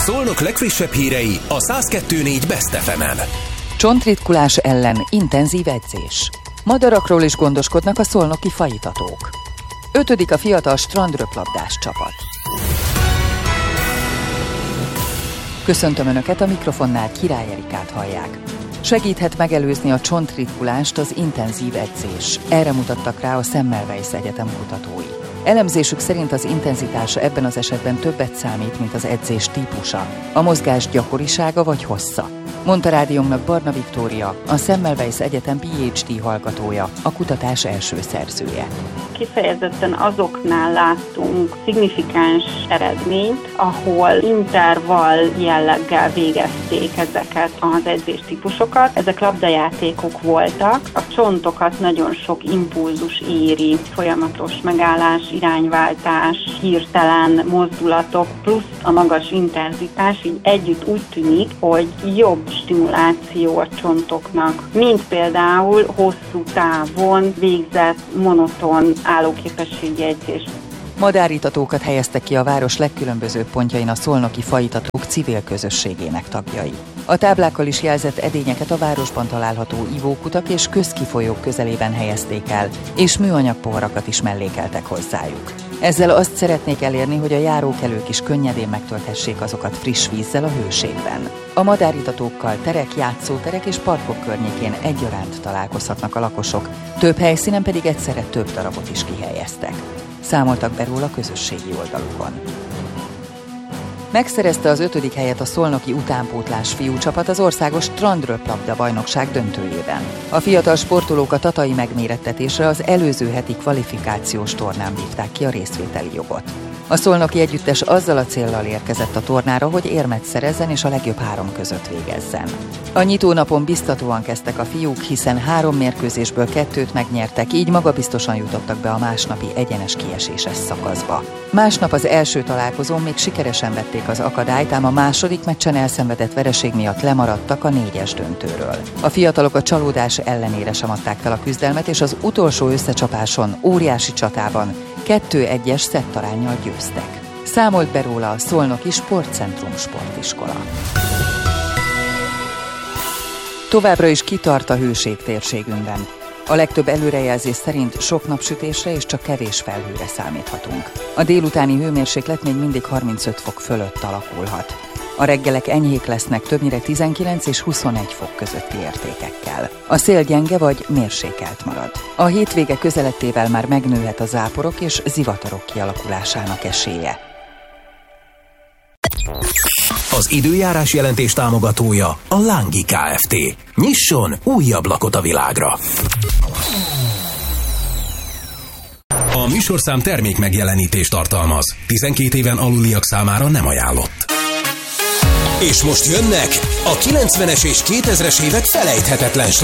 Szolnok legfrissebb hírei a 102.4 Best FM-en. Csontritkulás ellen intenzív edzés. Madarakról is gondoskodnak a szolnoki fajitatók. 5. a fiatal strandröplabdás csapat. Köszöntöm Önöket, a mikrofonnál Király Erikát hallják. Segíthet megelőzni a csontritkulást az intenzív edzés. Erre mutattak rá a Semmelweis Egyetem kutatói. Elemzésük szerint az intenzitása ebben az esetben többet számít, mint az edzés típusa, a mozgás gyakorisága vagy hossza, mondta rádiónknak Barna Viktória, a Semmelweis Egyetem PhD hallgatója, a kutatás első szerzője. Kifejezetten azoknál láttunk szignifikáns eredményt, ahol intervall jelleggel végezték ezeket az edzéstípusokat. Ezek labdajátékok voltak, a csontokat nagyon sok impulzus éri, folyamatos megállás, irányváltás, hirtelen mozdulatok, plusz a magas intenzitás, így együtt úgy tűnik, hogy jobb stimuláció a csontoknak, mint például hosszú távon végzett monoton állóképességi edzés. Madáritatókat helyeztek ki a város legkülönbözőbb pontjain a szolnoki fajitatók civil közösségének tagjai. A táblákkal is jelzett edényeket a városban található ivókutak és közkifolyók közelében helyezték el, és műanyag poharakat is mellékeltek hozzájuk. Ezzel azt szeretnék elérni, hogy a járókelők is könnyedén megtölthessék azokat friss vízzel a hőségben. A madáritatókkal terek, játszóterek és parkok környékén egyaránt találkozhatnak a lakosok, több helyszínen pedig egyszerre több darabot is kihelyeztek. Számoltak be róla közösségi oldalukon. Megszerezte az 5. helyet a szolnoki utánpótlás fiúcsapat az országos strandröplabda bajnokság döntőjében. A fiatal sportolók a tatai megmérettetésre az előző heti kvalifikációs tornán vívták ki a részvételi jogot. A szolnoki együttes azzal a céllal érkezett a tornára, hogy érmet szerezzen és a legjobb 3 között végezzen. A nyitónapon biztatóan kezdtek a fiúk, hiszen 3 mérkőzésből 2 megnyertek, így magabiztosan jutottak be a másnapi egyenes kieséses szakaszba. Másnap az első találkozón még sikeresen vették az akadályt, ám a második meccsen elszenvedett vereség miatt lemaradtak a 4-es döntőről. A fiatalok a csalódás ellenére sem adták fel a küzdelmet, és az utolsó összecsapáson, óriási csatában 2-1-es szettaránnyal győztek. Számolt be róla a Szolnoki Sportcentrum sportiskola. Továbbra is kitart a hőség térségünkben. A legtöbb előrejelzés szerint sok napsütésre és csak kevés felhőre számíthatunk. A délutáni hőmérséklet még mindig 35 fok fölött alakulhat. A reggelek enyhék lesznek, többnyire 19 és 21 fok közötti értékekkel. A szél gyenge vagy mérsékelt marad. A hétvége közelettével már megnőhet a záporok és zivatarok kialakulásának esélye. Az időjárás jelentés támogatója a Lángi Kft. Nyisson új ablakot a világra! A műsorszám termék megjelenítést tartalmaz. 12 éven aluliak számára nem ajánlott. És most jönnek a 90-es és 2000-es évek felejthetetlen